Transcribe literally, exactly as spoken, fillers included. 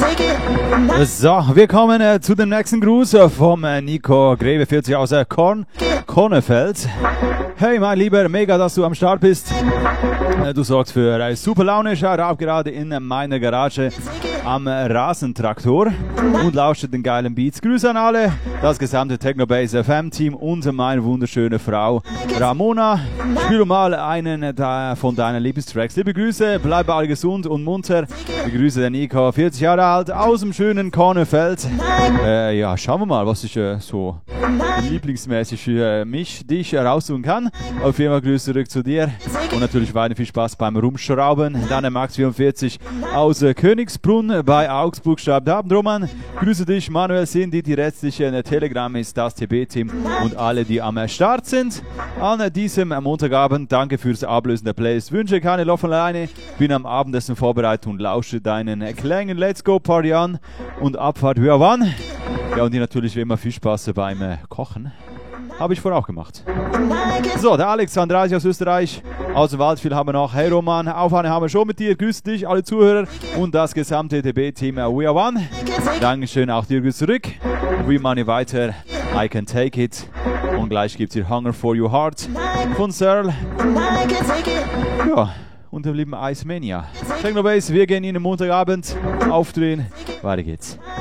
So, wir kommen äh, zu dem nächsten Gruß äh, vom äh, Nico Greve vierzig aus äh, Korn, Kornefeld. Hey mein Lieber, mega, dass du am Start bist. Äh, du sorgst für äh, super Laune, schau rauf gerade in äh, meiner Garage am äh, Rasentraktor und lausche den geilen Beats. Grüße an alle, das gesamte Technobase F M Team und meine wunderschöne Frau Ramona. Spiel mal einen äh, von deinen Lieblingstracks. Liebe Grüße, bleib alle gesund und munter. Ich grüße den Nico, vierzig Jahre alt, aus dem schönen Kornefeld. Äh, ja, schauen wir mal, was ich äh, so lieblingsmäßig für mich, dich raussuchen kann. Auf jeden Fall Grüße zurück zu dir und natürlich weiter viel Spaß beim Rumschrauben. Dann der Max vierundvierzig aus äh, Königsbrunn bei Augsburg schreibt Abendroman. Grüße dich, Manuel Sindi, die restliche Telegram ist das T B-Team und alle, die am Start sind. An diesem Montagabend, danke fürs Ablösen der Playlist. Wünsche keine Lauf alleine, bin am Abendessen vorbereitet und lausche deinen Klängen. Let's go Party an und Abfahrt höher wann. Ja, und dir natürlich wie immer viel Spaß beim äh, Kochen. Habe ich vorher auch gemacht. So, der Alex dreißig aus Österreich. Aus dem Waldviertel haben wir noch. Hey Roman, Aufwand haben wir schon mit dir. Grüße dich, alle Zuhörer und das gesamte T B-Team. We are one. Dankeschön, auch dir Grüße zurück. We money weiter. I can take it. Und gleich gibt es hier Hunger for Your Heart von Searle. Ja, und dem lieben Ice Mania. Technobase, wir gehen in den Montagabend aufdrehen. Weiter geht's.